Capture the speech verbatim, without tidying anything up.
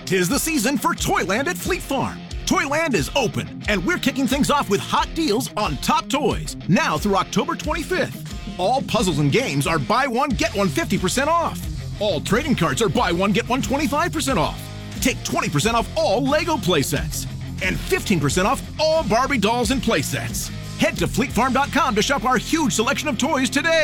'Tis the season for Toyland at Fleet Farm. Toyland is open, and we're kicking things off with hot deals on top toys, now through October twenty-fifth. All puzzles and games are buy one, get one fifty percent off. All trading cards are buy one, get one twenty-five percent off. Take twenty percent off all Lego playsets. And fifteen percent off all Barbie dolls and playsets. Head to fleet farm dot com to shop our huge selection of toys today.